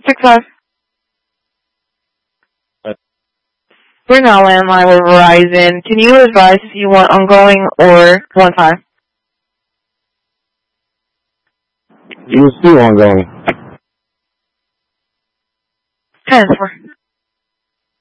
6-5. We're now landline with Verizon. Can you advise if you want ongoing or 1-5? You see ongoing. 10-4.